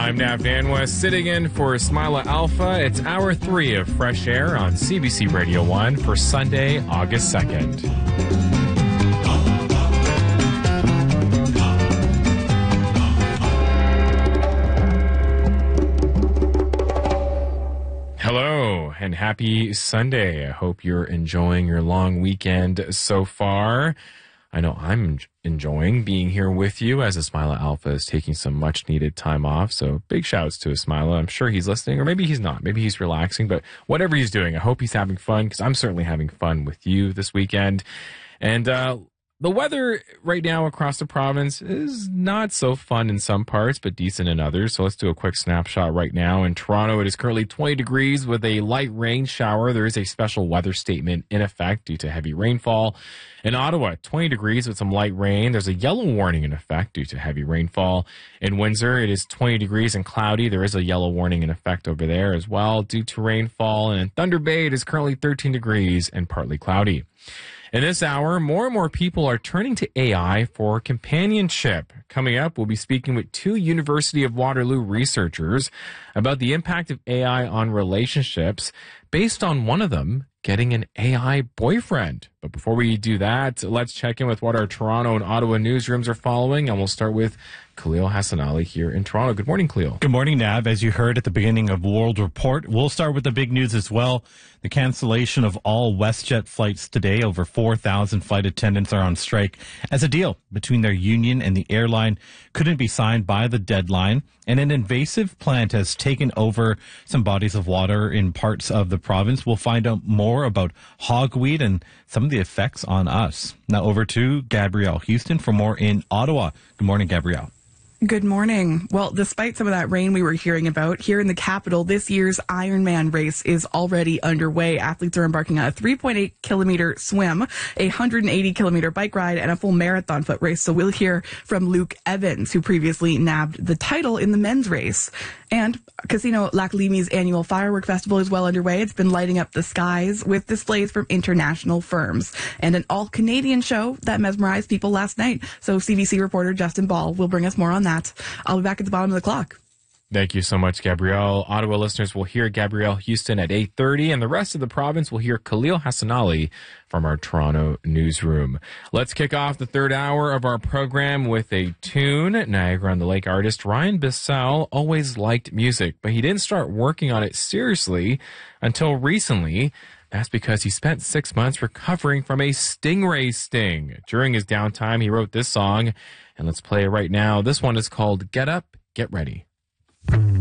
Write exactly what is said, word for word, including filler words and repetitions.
I'm Nav Danwa, sitting in for Ismaila Alfa. It's hour three of Fresh Air on C B C Radio one for Sunday, August second. Hello and happy Sunday. I hope you're enjoying your long weekend so far. I know I'm enjoying being here with you as Ismaila Alfa is taking some much needed time off. So big shouts to Ismaila. I'm sure he's listening, or maybe he's not. Maybe he's relaxing, but whatever he's doing, I hope he's having fun, because I'm certainly having fun with you this weekend. And uh, the weather right now across the province is not so fun in some parts, but decent in others. So let's do a quick snapshot right now. In Toronto, it is currently twenty degrees with a light rain shower. There is a special weather statement in effect due to heavy rainfall. In Ottawa, twenty degrees with some light rain. There's a yellow warning in effect due to heavy rainfall. In Windsor, it is twenty degrees and cloudy. There is a yellow warning in effect over there as well due to rainfall. And in Thunder Bay, it is currently thirteen degrees and partly cloudy. In this hour, more and more people are turning to A I for companionship. Coming up, we'll be speaking with two University of Waterloo researchers about the impact of A I on relationships, based on one of them getting an A I boyfriend. But before we do that, let's check in with what our Toronto and Ottawa newsrooms are following, and we'll start with Khalil Hassan Ali here in Toronto. Good morning, Khalil. Good morning, Nav. As you heard at the beginning of World Report, we'll start with the big news as well. The cancellation of all WestJet flights today. Over four thousand flight attendants are on strike as a deal between their union and the airline couldn't be signed by the deadline. And an invasive plant has taken over some bodies of water in parts of the province. We'll find out more about hogweed and some of the effects on us. Now over to Gabrielle Houston for more in Ottawa. Good morning, Gabrielle. Good morning. Well, despite some of that rain we were hearing about, here in the capital, this year's Ironman race is already underway. Athletes are embarking on a three point eight kilometer swim, a one hundred eighty kilometer bike ride, and a full marathon foot race. So we'll hear from Luke Evans, who previously nabbed the title in the men's race. And Casino Lac Limy's annual firework festival is well underway. It's been lighting up the skies with displays from international firms and an all-Canadian show that mesmerized people last night. So C B C reporter Justin Ball will bring us more on that. I'll be back at the bottom of the clock. Thank you so much, Gabrielle. Ottawa listeners will hear Gabrielle Houston at eight thirty, and the rest of the province will hear Khalil Hassan Ali from our Toronto newsroom. Let's kick off the third hour of our program with a tune. Niagara-on-the-Lake artist Ryan Bissell always liked music, but he didn't start working on it seriously until recently. That's because he spent six months recovering from a stingray sting. During his downtime, he wrote this song, and let's play it right now. This one is called Get Up, Get Ready.